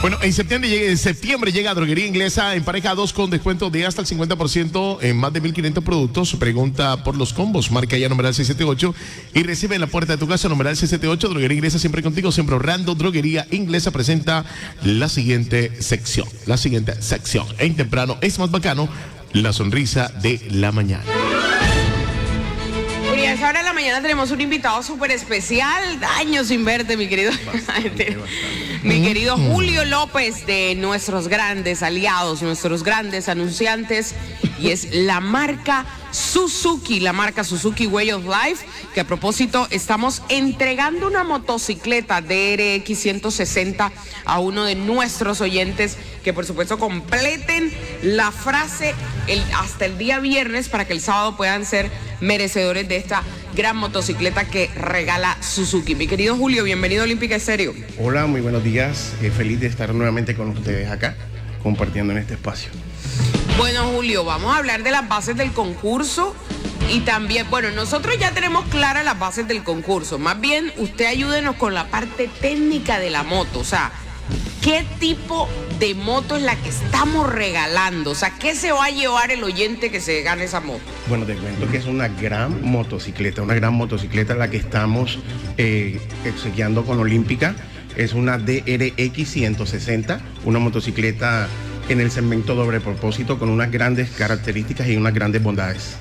Bueno, en septiembre llega Droguería Inglesa en pareja 2 con descuento de hasta el 50% en más de 1.500 productos. Pregunta por los combos, marca ya numeral 678 y recibe en la puerta de tu casa numeral 678. Droguería Inglesa siempre contigo, siempre ahorrando. Droguería Inglesa presenta la siguiente sección. En temprano es más bacano, la sonrisa de la mañana. Y a esa hora de la mañana tenemos un invitado súper especial. Años sin verte, mi querido. Mi querido Julio López, de nuestros grandes aliados, nuestros grandes anunciantes, y es la marca Suzuki Way of Life, que a propósito estamos entregando una motocicleta DRX 160 a uno de nuestros oyentes, que por supuesto completen la frase hasta el día viernes para que el sábado puedan ser merecedores de esta gran motocicleta que regala Suzuki. Mi querido Julio, bienvenido a Olímpica Estéreo. Hola, muy buenos días. Feliz de estar nuevamente con ustedes acá, compartiendo en este espacio. Bueno, Julio, vamos a hablar de las bases del concurso y también, bueno, nosotros ya tenemos claras las bases del concurso. Más bien, usted ayúdenos con la parte técnica de la moto. O sea, ¿qué tipo de moto es la que estamos regalando? O sea, ¿qué se va a llevar el oyente que se gane esa moto? Bueno, te cuento que es una gran motocicleta la que estamos obsequiando con Olímpica. Es una DRX 160, una motocicleta en el segmento doble propósito con unas grandes características y unas grandes bondades.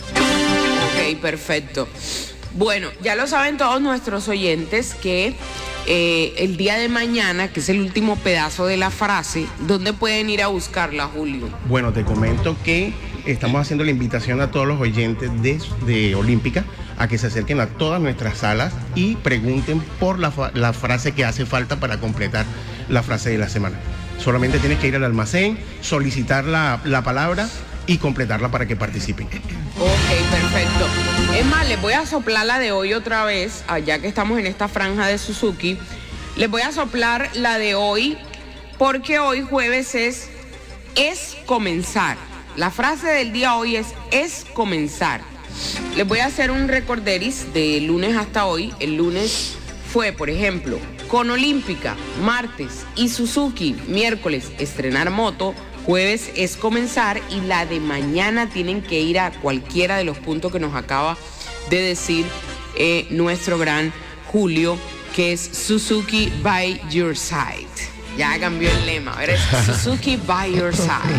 Ok, perfecto. Bueno, ya lo saben todos nuestros oyentes que el día de mañana, que es el último pedazo de la frase, ¿dónde pueden ir a buscarla, Julio? Bueno, te comento que estamos haciendo la invitación a todos los oyentes de Olímpica a que se acerquen a todas nuestras salas y pregunten por la frase que hace falta para completar la frase de la semana. Solamente tienes que ir al almacén, solicitar la palabra y completarla para que participen. Ok, perfecto. Es más, les voy a soplar la de hoy otra vez, ya que estamos en esta franja de Suzuki. Les voy a soplar la de hoy porque hoy jueves es comenzar. La frase del día hoy es comenzar. Les voy a hacer un recorderis de lunes hasta hoy. El lunes fue, por ejemplo, con Olímpica, martes, y Suzuki, miércoles, estrenar moto, jueves es comenzar, y la de mañana tienen que ir a cualquiera de los puntos que nos acaba de decir nuestro gran Julio, que es Suzuki by your side. Ya cambió el lema, ahora es Suzuki by your side.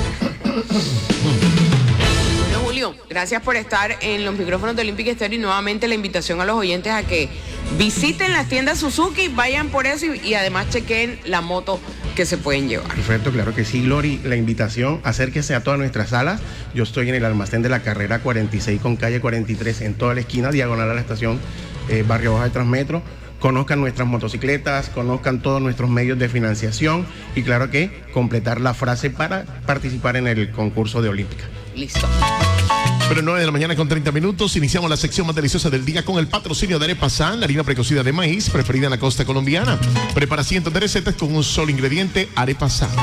Bueno, Julio, gracias por estar en los micrófonos de Olímpica Estéreo, y nuevamente la invitación a los oyentes a que visiten las tiendas Suzuki, vayan por eso y además chequen la moto que se pueden llevar. Perfecto, claro que sí, Glory. La invitación, acérquese a todas nuestras salas. Yo estoy en el almacén de la carrera 46 con calle 43, en toda la esquina, diagonal a la estación Barrio Baja de Transmetro. Conozcan nuestras motocicletas, conozcan todos nuestros medios de financiación y claro que completar la frase para participar en el concurso de Olímpica. Listo. Pero 9 de la mañana con 30 minutos, iniciamos la sección más deliciosa del día con el patrocinio de Arepa San, la harina precocida de maíz preferida en la costa colombiana. Prepara cientos de recetas con un solo ingrediente, Arepa San.